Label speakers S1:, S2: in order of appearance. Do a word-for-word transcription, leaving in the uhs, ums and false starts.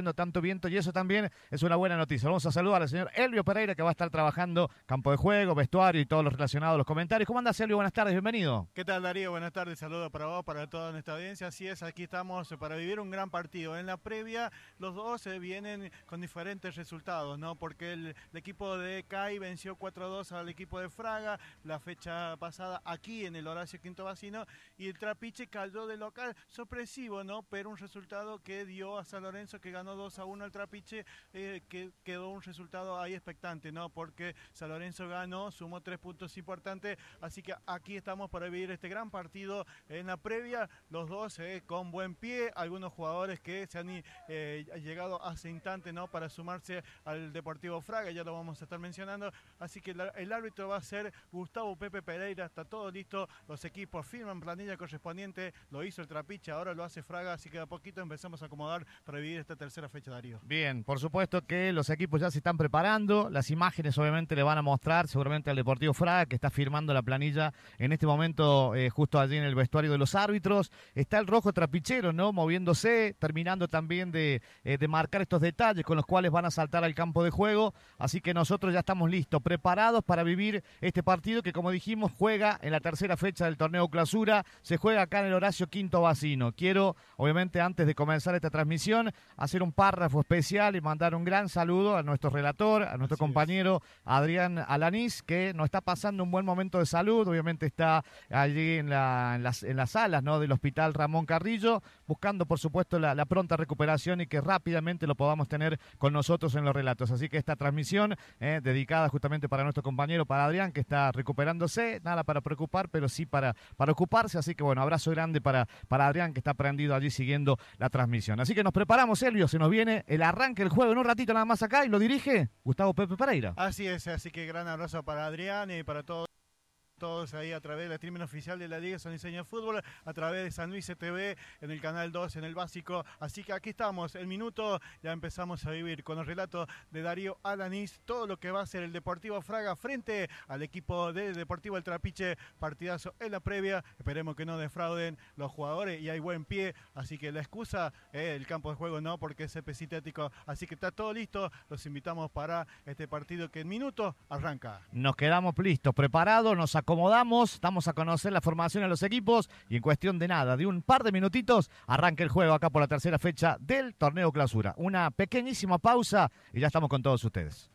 S1: haciendo tanto viento y eso también es una buena noticia. Vamos a saludar al señor Elvio Pereira, que va a estar trabajando campo de juego, vestuario y todo lo relacionado a los comentarios. ¿Cómo andas, Elvio? Buenas tardes, bienvenido.
S2: ¿Qué tal, Darío? Buenas tardes, saludos para vos, para toda nuestra audiencia. Así es, aquí estamos para vivir un gran partido. En la previa, los dos se vienen con diferentes resultados, ¿no? Porque el, el equipo de C A I venció cuatro a dos al equipo de Fraga la fecha pasada aquí en el Horacio Quinto Bacino, y el Trapiche cayó de local, sorpresivo, ¿no? Pero un resultado que dio a San Lorenzo, que ganó dos a uno al Trapiche, eh, que quedó un resultado ahí expectante, ¿no? Porque San Lorenzo ganó, sumó tres puntos importantes, así que aquí estamos para vivir este gran partido en la previa, los dos eh, con buen pie, algunos jugadores que se han eh, llegado hace instante, ¿no? Para sumarse al Deportivo Fraga, ya lo vamos a estar mencionando, así que el, el árbitro va a ser Gustavo Pepe Pereira. Está todo listo, los equipos firman planilla correspondiente, lo hizo el Trapiche, ahora lo hace Fraga, así que a poquito empezamos a acomodar para vivir esta tercera fecha, Darío.
S1: Bien, por supuesto que los equipos ya se están preparando, las imágenes obviamente le van a mostrar seguramente al Deportivo Fraga, que está firmando la planilla en este momento, eh, justo allí en el vestuario de los árbitros. Está el rojo trapichero, ¿no? Moviéndose, terminando también de, eh, de marcar estos detalles con los cuales van a saltar al campo de juego, así que nosotros ya estamos listos, preparados para vivir este partido que, como dijimos, juega en la tercera fecha del torneo Clausura, se juega acá en el Horacio Quinto Bacino. Quiero, obviamente, antes de comenzar esta transmisión, hacer un párrafo especial y mandar un gran saludo a nuestro relator, a nuestro
S2: Así
S1: compañero
S2: es.
S1: Adrián Alanís, que nos está pasando un buen momento de salud, obviamente está allí en, la, en, las, en las salas, ¿no?, del Hospital Ramón Carrillo, buscando, por supuesto, la, la pronta recuperación y que rápidamente lo podamos tener con nosotros en los relatos. Así que esta transmisión, eh, dedicada justamente para nuestro compañero, para Adrián, que está recuperándose, nada para preocupar, pero sí para, para ocuparse, así que bueno, abrazo grande para, para Adrián, que está prendido allí siguiendo la transmisión. Así que nos preparamos, Elvio, se nos viene el arranque del juego en un ratito nada más acá, y lo dirige Gustavo Pepe Pereira.
S2: Así es, así que gran abrazo para Adrián y para todos. Todos ahí a través del streaming oficial de la Liga San Isidro de Fútbol, a través de San Luis C T V, en el canal dos, en el básico. Así que aquí estamos, el minuto, ya empezamos a vivir con el relato de Darío Alanís, todo lo que va a ser el Deportivo Fraga frente al equipo del Deportivo El Trapiche. Partidazo en la previa, esperemos que no defrauden los jugadores y hay buen pie, así que la excusa es el campo de juego, no, porque es césped sintético. Así que está todo listo, los invitamos para este partido que en minutos arranca.
S1: Nos quedamos listos, preparados, nos acomodamos, estamos a conocer la formación de los equipos y en cuestión de nada, de un par de minutitos, arranca el juego acá por la tercera fecha del torneo Clausura. Una pequeñísima pausa y ya estamos con todos ustedes.